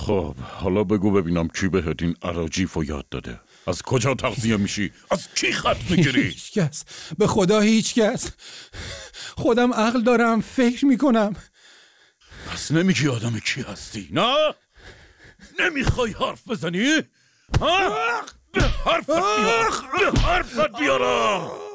خب حالا بگو ببینم کی بهت این اراجیف رو یاد داده؟ از کجا تغذیه میشی؟ از کی خط میگیری؟ هیچ کس، به خدا هیچ کس. خودم عقل دارم، فکر میکنم. پس نمیگی آدم کی هستی؟ نه؟ نمیخوای حرف بزنی؟ ها؟ به حرفت بیارم.